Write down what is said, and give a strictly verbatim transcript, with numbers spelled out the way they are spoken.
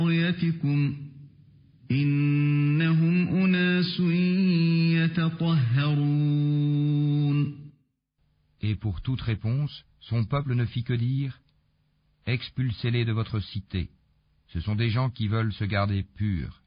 قريتكم إنهم أناس يتطهرون. Et pour toute réponse, son peuple ne fit que dire: Expulsez-les de votre cité. Ce sont des gens qui veulent se garder purs.